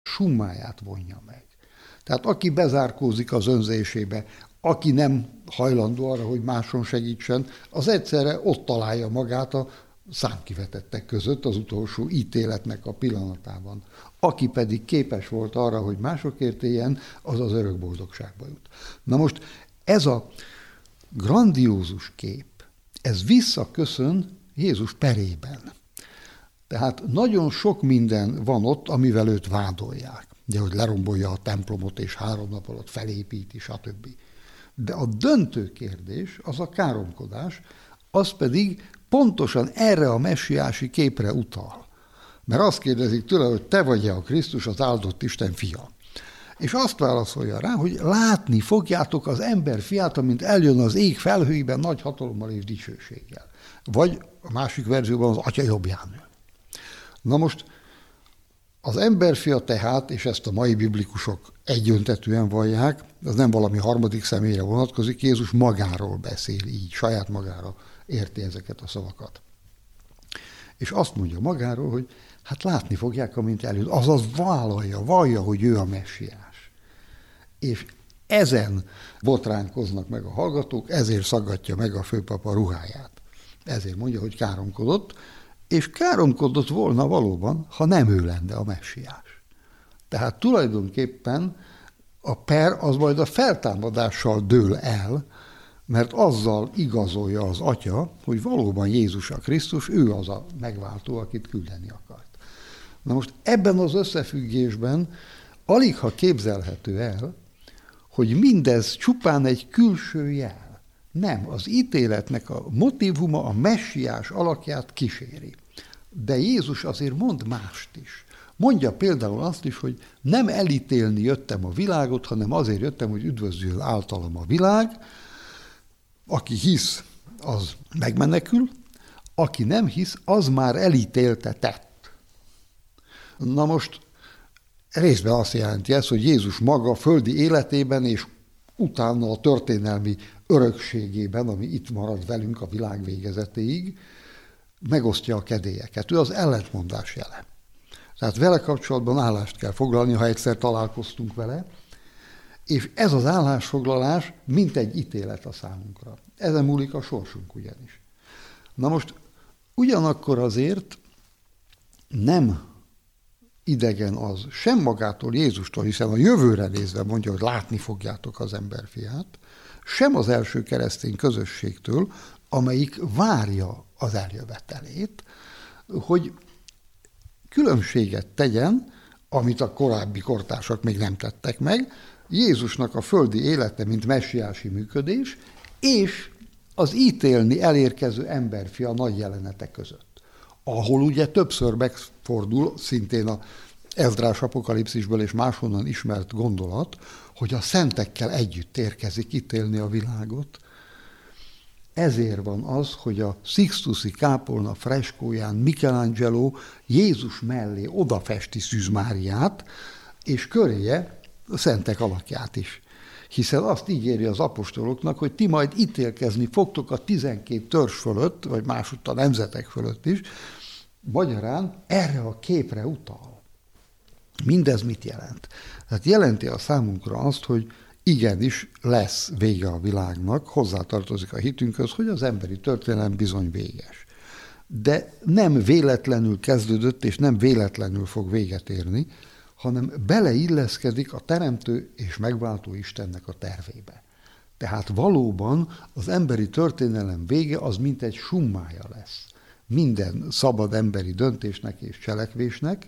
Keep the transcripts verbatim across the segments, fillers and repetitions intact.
summáját vonja meg. Tehát aki bezárkózik az önzésébe, aki nem hajlandó arra, hogy máson segítsen, az egyszerre ott találja magát a számkivetettek között az utolsó ítéletnek a pillanatában. Aki pedig képes volt arra, hogy másokért éljen, az az örök boldogságba jut. Na most ez a grandiózus kép, ez visszaköszön Jézus perében. Tehát nagyon sok minden van ott, amivel őt vádolják. Ugye, hogy lerombolja a templomot, és három nap alatt felépíti, stb. De a döntő kérdés, az a káromkodás, az pedig pontosan erre a messiási képre utal. Mert azt kérdezik tőle, hogy te vagy-e a Krisztus, az áldott Isten fia. És azt válaszolja rá, hogy látni fogjátok az ember fiát, amint eljön az ég felhőiben nagy hatalommal és dicsőséggel. Vagy a másik verzióban az atya jobbján ül. Na most az emberfia tehát, és ezt a mai biblikusok egyöntetűen vallják, az nem valami harmadik személyre vonatkozik, Jézus magáról beszél így, saját magára érti ezeket a szavakat. És azt mondja magáról, hogy hát látni fogják, amint eljön. Azaz vállalja, vallja, hogy ő a messiás. És ezen botránkoznak meg a hallgatók, ezért szaggatja meg a főpapa ruháját. Ezért mondja, hogy káromkodott, és káromkodott volna valóban, ha nem ő lenne a messiás. Tehát tulajdonképpen a per az majd a feltámadással dől el, mert azzal igazolja az atya, hogy valóban Jézus a Krisztus, ő az a megváltó, akit küldeni akart. Na most ebben az összefüggésben alig ha képzelhető el, hogy mindez csupán egy külső jel. Nem, az ítéletnek a motívuma a messiás alakját kíséri. De Jézus azért mond mást is. Mondja például azt is, hogy nem elítélni jöttem a világot, hanem azért jöttem, hogy üdvözüljön általam a világ. Aki hisz, az megmenekül, aki nem hisz, az már elítéltetett. Na most részben azt jelenti ez, hogy Jézus maga földi életében és utána a történelmi örökségében, ami itt marad velünk a világ végezetéig, megosztja a kedélyeket. Ő az ellentmondás jele. Tehát vele kapcsolatban állást kell foglalni, ha egyszer találkoztunk vele, és ez az állásfoglalás mint egy ítélet a számunkra. Ezen múlik a sorsunk ugyanis. Na most ugyanakkor azért nem idegen az sem magától, Jézustól, hiszen a jövőre nézve mondja, hogy látni fogjátok az emberfiát, sem az első keresztény közösségtől, amelyik várja az eljövetelét, hogy különbséget tegyen, amit a korábbi kortársak még nem tettek meg, Jézusnak a földi élete, mint messiási működés, és az ítélni elérkező emberfia nagy jelenete között. Ahol ugye többször megfordul, szintén a Ezdrás apokalipszisből és máshonnan ismert gondolat, hogy a szentekkel együtt érkezik ítélni a világot. Ezért van az, hogy a Sixtusi kápolna freskóján Michelangelo Jézus mellé odafesti Szűz Máriát, és köréje a szentek alakját is. Hiszen azt ígéri az apostoloknak, hogy ti majd ítélkezni fogtok a tizenkét törzs fölött, vagy másutt a nemzetek fölött is. Magyarán erre a képre utal. Mindez mit jelent? Tehát jelenti a számunkra azt, hogy igenis lesz vége a világnak, hozzátartozik a hitünkhöz, hogy az emberi történelem bizony véges. De nem véletlenül kezdődött, és nem véletlenül fog véget érni, hanem beleilleszkedik a teremtő és megváltó Istennek a tervébe. Tehát valóban az emberi történelem vége az mint egy summája lesz minden szabad emberi döntésnek és cselekvésnek,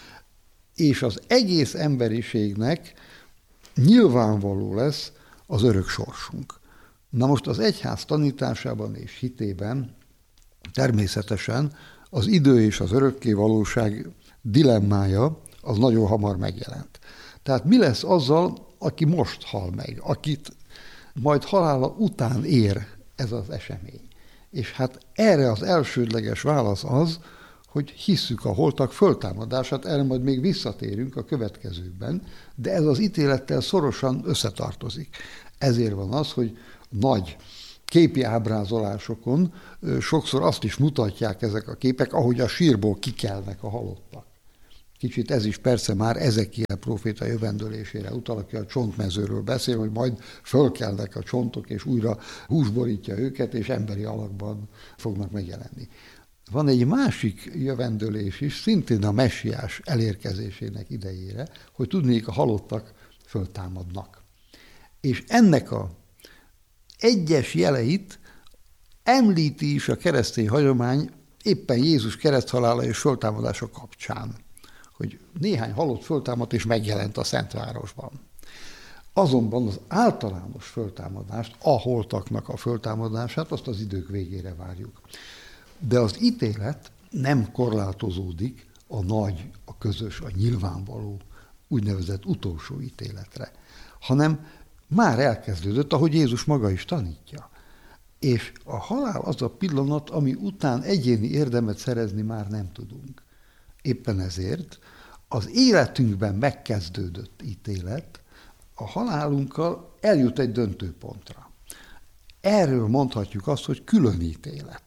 és az egész emberiségnek nyilvánvaló lesz az örök sorsunk. Na most az egyház tanításában és hitében természetesen az idő és az örökké valóság dilemmája az nagyon hamar megjelent. Tehát mi lesz azzal, aki most hal meg, akit majd halála után ér ez az esemény? És hát erre az elsődleges válasz az, hogy hisszük a holtak föltámadását, erre majd még visszatérünk a következőkben, de ez az ítélettel szorosan összetartozik. Ezért van az, hogy nagy képi ábrázolásokon sokszor azt is mutatják ezek a képek, ahogy a sírból kikelnek a halottak. Kicsit ez is persze már Ezekiel próféta jövendőlésére utal, aki a csontmezőről beszél, hogy majd fölkelnek a csontok, és újra hús borítja őket, és emberi alakban fognak megjelenni. Van egy másik jövendőlés is, szintén a messiás elérkezésének idejére, hogy tudnék, a halottak föltámadnak. És ennek a egyes jeleit említi is a keresztény hagyomány éppen Jézus kereszthalála és föltámadása kapcsán, hogy néhány halott föltámadt és megjelent a Szentvárosban. Azonban az általános föltámadást, a holtaknak a föltámadását, azt az idők végére várjuk. De az ítélet nem korlátozódik a nagy, a közös, a nyilvánvaló, úgynevezett utolsó ítéletre, hanem már elkezdődött, ahogy Jézus maga is tanítja. És a halál az a pillanat, ami után egyéni érdemet szerezni már nem tudunk. Éppen ezért az életünkben megkezdődött ítélet a halálunkkal eljut egy döntőpontra. Erről mondhatjuk azt, hogy külön ítélet.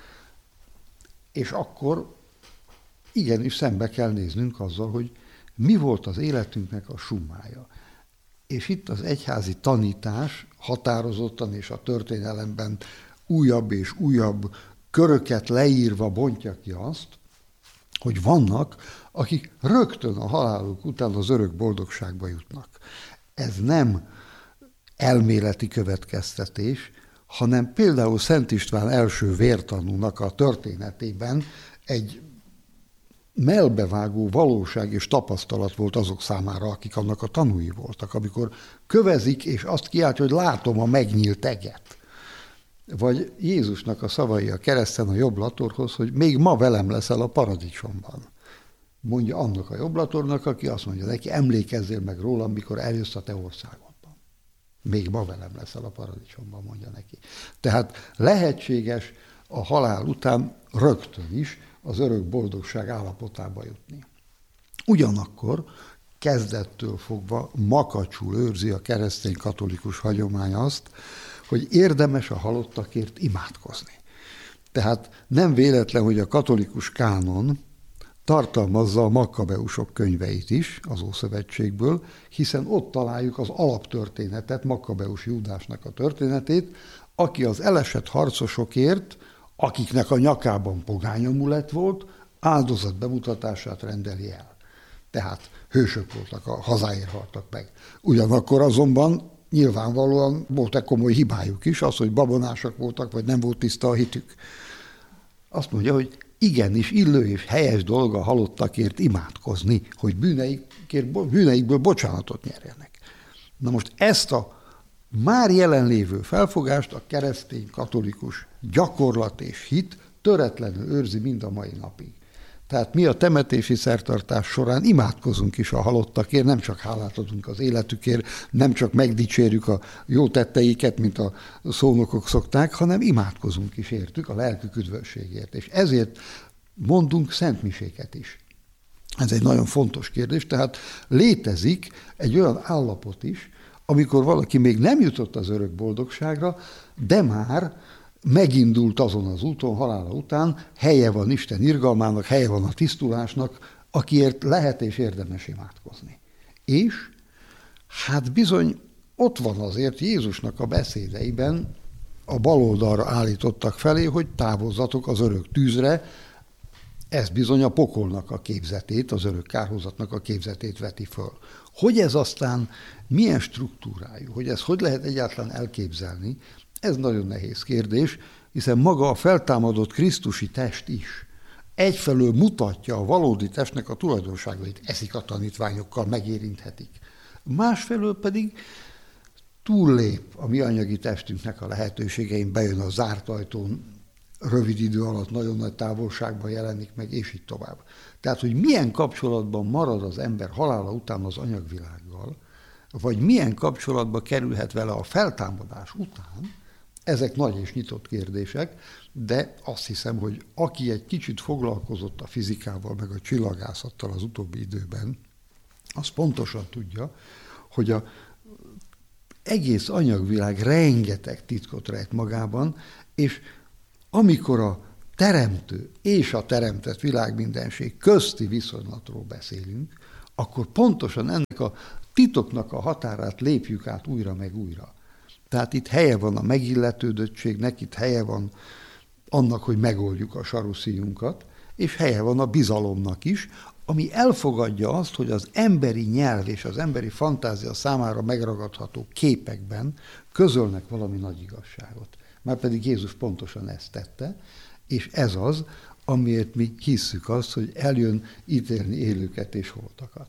És akkor igenis szembe kell néznünk azzal, hogy mi volt az életünknek a summája. És itt az egyházi tanítás határozottan és a történelemben újabb és újabb köröket leírva bontja ki azt, hogy vannak, akik rögtön a haláluk után az örök boldogságba jutnak. Ez nem elméleti következtetés, hanem például Szent István első vértanúnak a történetében egy mellbevágó valóság és tapasztalat volt azok számára, akik annak a tanúi voltak, amikor kövezik, és azt kiáltja, hogy látom a megnyílt eget. Vagy Jézusnak a szavai a kereszten a jobblatorhoz, hogy még ma velem leszel a paradicsomban. Mondja annak a jobblatornak, aki azt mondja neki, emlékezzél meg rólam, mikor eljössz a te országodban. Még ma velem leszel a paradicsomban, mondja neki. Tehát lehetséges a halál után rögtön is az örök boldogság állapotába jutni. Ugyanakkor kezdettől fogva makacsul őrzi a keresztény katolikus hagyomány azt, hogy érdemes a halottakért imádkozni. Tehát nem véletlen, hogy a katolikus kánon tartalmazza a makkabeusok könyveit is az Ószövetségből, hiszen ott találjuk az alaptörténetet, Makkabeus Júdásnak a történetét, aki az elesett harcosokért, akiknek a nyakában pogányamulett volt, áldozat bemutatását rendeli el. Tehát hősök voltak, a hazáért haltak meg. Ugyanakkor azonban nyilvánvalóan volt egy komoly hibájuk is, az, hogy babonásak voltak, vagy nem volt tiszta a hitük. Azt mondja, hogy igenis illő és helyes dolga halottakért imádkozni, hogy bűneikért, bűneikből bocsánatot nyerjenek. Na most ezt a már jelenlévő felfogást a keresztény katolikus gyakorlat és hit töretlenül őrzi mind a mai napig. Tehát mi a temetési szertartás során imádkozunk is a halottakért, nem csak hálát adunk az életükért, nem csak megdicsérjük a jó tetteiket, mint a szónokok szokták, hanem imádkozunk is értük a lelkük üdvösségért. És ezért mondunk szentmiséket is. Ez egy nagyon fontos kérdés, tehát létezik egy olyan állapot is, amikor valaki még nem jutott az örök boldogságra, de már megindult azon az úton, halála után, helye van Isten irgalmának, helye van a tisztulásnak, akiért lehet és érdemes imádkozni. És hát bizony ott van azért Jézusnak a beszédeiben, a baloldalra állítottak felé, hogy távozzatok az örök tűzre, ez bizony a pokolnak a képzetét, az örök kárhozatnak a képzetét veti föl. Hogy ez aztán milyen struktúrájú, hogy ez hogy lehet egyáltalán elképzelni, ez nagyon nehéz kérdés, hiszen maga a feltámadott krisztusi test is egyfelől mutatja a valódi testnek a tulajdonságait, eszik a tanítványokkal, megérinthetik. Másfelől pedig túllép a mi anyagi testünknek a lehetőségein, bejön a zárt ajtón, rövid idő alatt nagyon nagy távolságban jelenik meg, és így tovább. Tehát, hogy milyen kapcsolatban marad az ember halála után az anyagvilággal, vagy milyen kapcsolatba kerülhet vele a feltámadás után, ezek nagy és nyitott kérdések, de azt hiszem, hogy aki egy kicsit foglalkozott a fizikával, meg a csillagászattal az utóbbi időben, az pontosan tudja, hogy az egész anyagvilág rengeteg titkot rejt magában, és amikor a teremtő és a teremtett világmindenség közti viszonylatról beszélünk, akkor pontosan ennek a titoknak a határát lépjük át újra meg újra. Tehát itt helye van a megilletődöttségnek, itt helye van annak, hogy megoldjuk a saruszíjunkat, és helye van a bizalomnak is, ami elfogadja azt, hogy az emberi nyelv és az emberi fantázia számára megragadható képekben közölnek valami nagy igazságot. Márpedig Jézus pontosan ezt tette, és ez az, amiért mi hisszük azt, hogy eljön ítélni élőket és holtakat.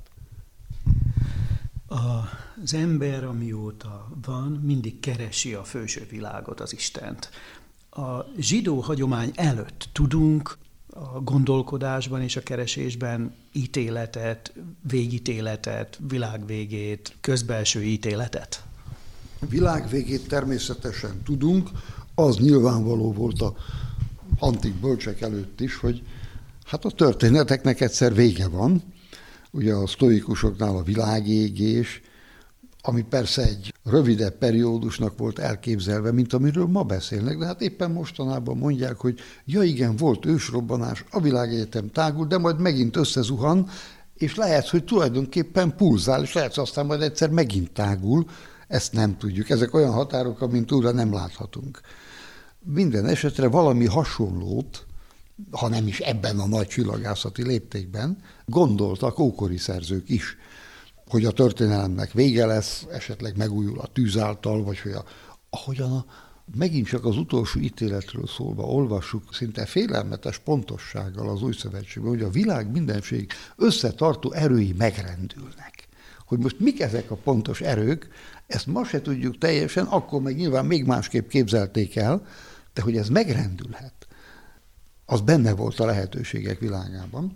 Az ember, amióta van, mindig keresi a felső világot, az Istent. A zsidó hagyomány előtt tudunk a gondolkodásban és a keresésben ítéletet, végítéletet, világvégét, közbelső ítéletet? Világvégét természetesen tudunk, az nyilvánvaló volt a antik bölcsek előtt is, hogy hát a történeteknek egyszer vége van. Ugye a sztoikusoknál a világégés, ami persze egy rövidebb periódusnak volt elképzelve, mint amiről ma beszélnek, de hát éppen mostanában mondják, hogy ja igen, volt ősrobbanás, a világegyetem tágul, de majd megint összezuhan, és lehet, hogy tulajdonképpen pulzál, és lehet, hogy aztán majd egyszer megint tágul, ezt nem tudjuk. Ezek olyan határok, amint túlra nem láthatunk. Minden esetre valami hasonlót, ha nem is ebben a nagy csillagászati léptékben, gondoltak ókori szerzők is, hogy a történelemnek vége lesz, esetleg megújul a tűz által, vagy hogy a, ahogyan a, megint csak az utolsó ítéletről szólva olvassuk szinte félelmetes pontossággal az Új Szövetségben, hogy a világ mindenség összetartó erői megrendülnek. Hogy most mik ezek a pontos erők, ezt ma se tudjuk teljesen, akkor meg nyilván még másképp képzelték el, de hogy ez megrendülhet, az benne volt a lehetőségek világában,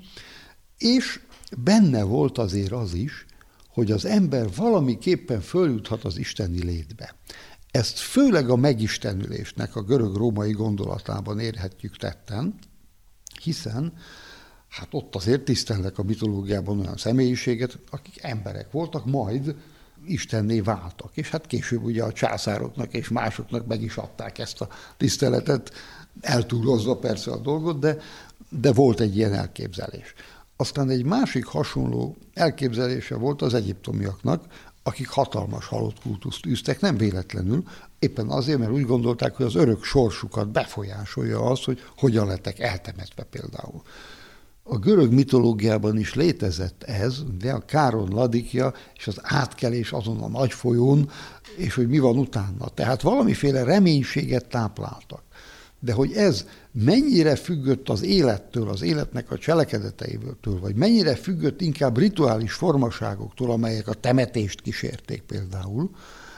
és benne volt azért az is, hogy az ember valamiképpen följuthat az isteni létbe. Ezt főleg a megistenülésnek a görög-római gondolatában érhetjük tetten, hiszen hát ott azért tisztelnek a mitológiában olyan személyiséget, akik emberek voltak, majd istenné váltak. És hát később ugye a császároknak és másoknak meg is adták ezt a tiszteletet, eltúlozva persze a dolgot, de, de volt egy ilyen elképzelés. Aztán egy másik hasonló elképzelése volt az egyiptomiaknak, akik hatalmas halott kultuszt űztek, nem véletlenül, éppen azért, mert úgy gondolták, hogy az örök sorsukat befolyásolja az, hogy hogyan lettek eltemetve például. A görög mitológiában is létezett ez, de a Káron Ladikja és az átkelés azon a nagy folyón, és hogy mi van utána. Tehát valamiféle reménységet tápláltak. De hogy ez mennyire függött az élettől, az életnek a cselekedeteitől, vagy mennyire függött inkább rituális formaságoktól, amelyek a temetést kísérték például,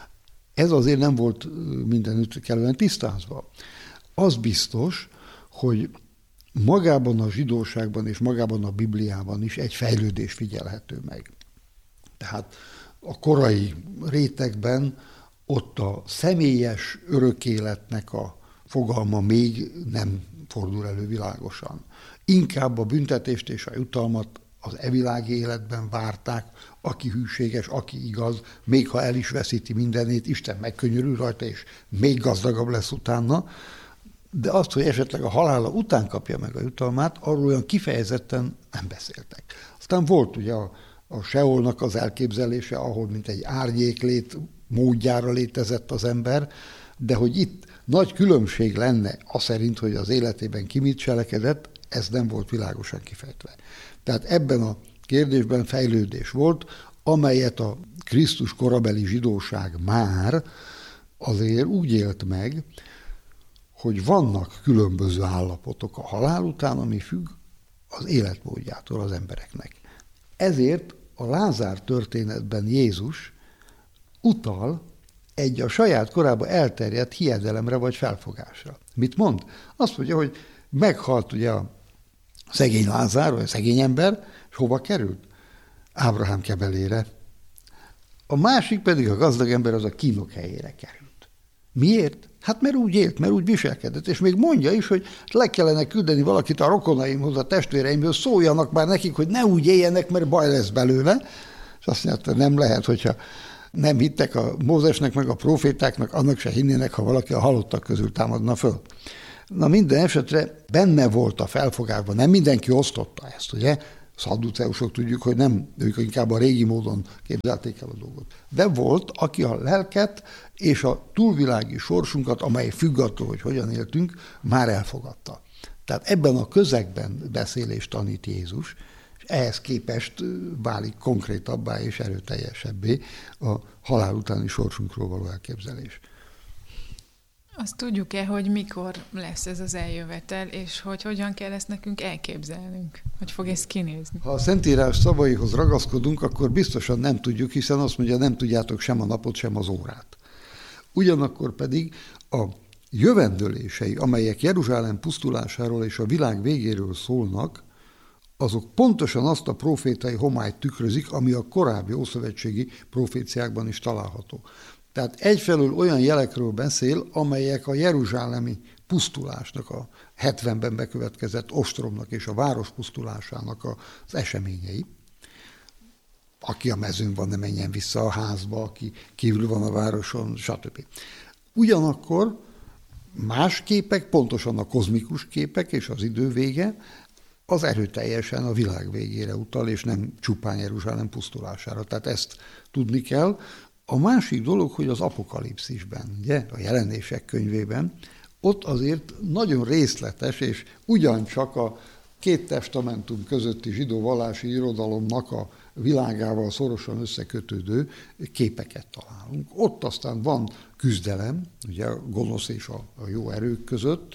ez azért nem volt mindenütt kellően tisztázva. Az biztos, hogy magában a zsidóságban és magában a Bibliában is egy fejlődés figyelhető meg. Tehát a korai rétegben ott a személyes örökéletnek a fogalma még nem fordul elő világosan. Inkább a büntetést és a jutalmat az evilági életben várták, aki hűséges, aki igaz, még ha el is veszíti mindenét, Isten megkönyörül rajta, és még gazdagabb lesz utána, de azt, hogy esetleg a halála után kapja meg a jutalmát, arról olyan kifejezetten nem beszéltek. Aztán volt ugye a, a Seolnak az elképzelése, ahol mint egy árnyéklét módjára létezett az ember, de hogy itt nagy különbség lenne az szerint, hogy az életében ki mit cselekedett, ez nem volt világosan kifejtve. Tehát ebben a kérdésben fejlődés volt, amelyet a Krisztus korabeli zsidóság már azért úgy élt meg, hogy vannak különböző állapotok a halál után, ami függ az életmódjától az embereknek. Ezért a Lázár történetben Jézus utal egy a saját korában elterjedt hiedelemre vagy felfogásra. Mit mond? Azt mondja, hogy meghalt ugye a szegény Lázár, vagy a szegény ember, és hova került? Ábrahám kebelére. A másik pedig a gazdag ember, az a kínok helyére került. Miért? Hát mert úgy élt, mert úgy viselkedett, és még mondja is, hogy le kellene küldeni valakit a rokonaimhoz, a testvéreimhoz, szóljanak már nekik, hogy ne úgy éljenek, mert baj lesz belőle. És azt mondja, nem lehet, hogyha nem hittek a Mózesnek, meg a profétáknak, annak se hinnének, ha valaki a halottak közül támadna föl. Na minden esetre benne volt a felfogásban, nem mindenki osztotta ezt, ugye? Szadduceusok tudjuk, hogy nem, ők inkább a régi módon képzelték el a dolgot. De volt, aki a lelket és a túlvilági sorsunkat, amely függ attól, hogy hogyan éltünk, már elfogadta. Tehát ebben a közegben beszél és tanít Jézus, és ehhez képest válik konkrétabbá és erőteljesebbé a halál utáni sorsunkról való elképzelés. Azt tudjuk-e, hogy mikor lesz ez az eljövetel, és hogy hogyan kell ezt nekünk elképzelnünk? Hogy fog ez kinézni? Ha a Szentírás szavaihoz ragaszkodunk, akkor biztosan nem tudjuk, hiszen azt mondja, nem tudjátok sem a napot, sem az órát. Ugyanakkor pedig a jövendőlései, amelyek Jeruzsálem pusztulásáról és a világ végéről szólnak, azok pontosan azt a profétai homályt tükrözik, ami a korábbi ószövetségi proféciákban is található. Tehát egyfelől olyan jelekről beszél, amelyek a jeruzsálemi pusztulásnak, a hetvenben bekövetkezett ostromnak és a város pusztulásának az eseményei. Aki a mezőn van, ne menjen vissza a házba, aki kívül van a városon, stb. Ugyanakkor más képek, pontosan a kozmikus képek és az idő vége, az erőteljesen a világ végére utal, és nem csupán Jeruzsálem pusztulására. Tehát ezt tudni kell. A másik dolog, hogy az Apokalipszisben, ugye, a Jelenések könyvében, ott azért nagyon részletes, és ugyancsak a két testamentum közötti zsidó vallási irodalomnak a világával szorosan összekötődő képeket találunk. Ott aztán van küzdelem, ugye a gonosz és a, a jó erők között,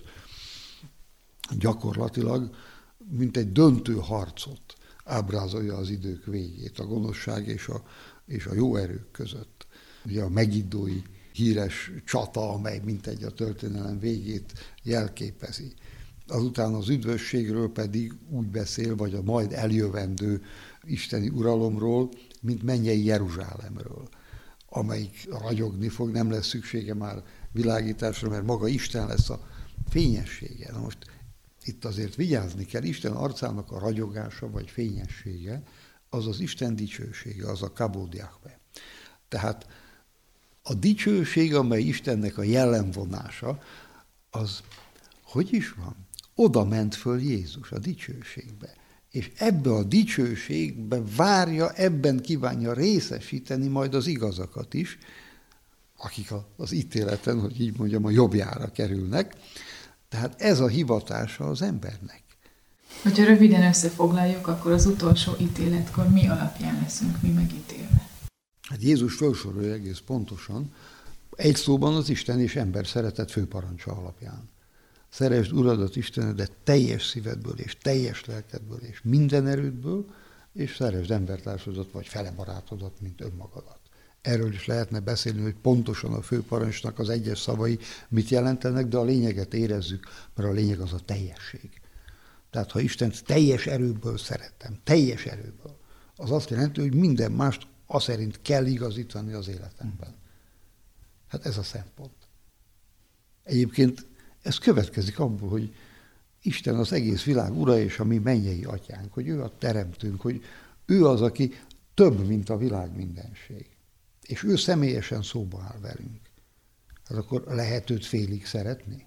gyakorlatilag, mint egy döntő harcot ábrázolja az idők végét, a gonoszság és a, és a jó erők között. Ugye a megiddói híres csata, amely mintegy a történelem végét jelképezi. Azután az üdvösségről pedig úgy beszél, vagy a majd eljövendő isteni uralomról, mint mennyei Jeruzsálemről, amelyik ragyogni fog, nem lesz szüksége már világításra, mert maga Isten lesz a fényessége. Na most itt azért vigyázni kell, Isten arcának a ragyogása vagy fényessége, az az Isten dicsősége, az a kabod Jahve. Tehát a dicsőség, amely Istennek a jellemvonása, az hogy is van? Oda ment föl Jézus a dicsőségbe. És ebbe a dicsőségbe várja, ebben kívánja részesíteni majd az igazakat is, akik az ítéleten, hogy így mondjam, a jobbjára kerülnek. Tehát ez a hivatása az embernek. Hogyha röviden összefoglaljuk, akkor az utolsó ítéletkor mi alapján leszünk mi megítélve? Hát Jézus felsorolja egész pontosan, egy szóban az Isten és ember szeretet főparancsa alapján. Szeresd Uradat, Istenedet teljes szívedből és teljes lelkedből és minden erődből, és szeresd embertársadat vagy fele barátodat, mint önmagadat. Erről is lehetne beszélni, hogy pontosan a főparancsnak az egyes szavai mit jelentenek, de a lényeget érezzük, mert a lényeg az a teljesség. Tehát ha Istent teljes erőből szeretem, teljes erőből, az azt jelenti, hogy minden mást az szerint kell igazítani az életemben. Hát ez a szempont. Egyébként ez következik abból, hogy Isten az egész világ ura és a mi mennyei atyánk, hogy ő a teremtőnk, hogy ő az, aki több, mint a világ mindenség. És ő személyesen szóba áll velünk. Hát akkor lehet őt félig szeretni?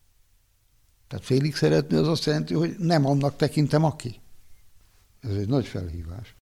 Tehát félig szeretni az azt jelenti, hogy nem annak tekintem aki. Ez egy nagy felhívás.